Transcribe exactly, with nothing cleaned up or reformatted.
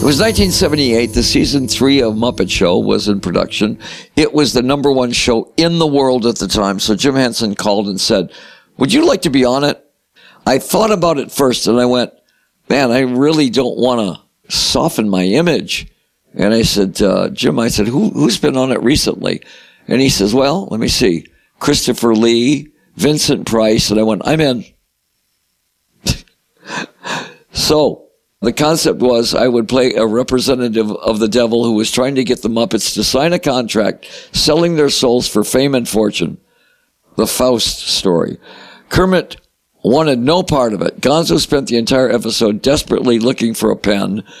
was nineteen seventy-eight. The season three of Muppet Show was in production. It was the number one show in the world at the time. So Jim Henson called and said, would you like to be on it? I thought about it first and I went, man, I really don't want to soften my image. And I said, uh, Jim, I said, Who, who's been on it recently? And he says, well, let me see. Christopher Lee, Vincent Price. And I went, I'm in. So the concept was I would play a representative of the devil who was trying to get the Muppets to sign a contract selling their souls for fame and fortune. The Faust story. Kermit wanted no part of it. Gonzo spent the entire episode desperately looking for a pen.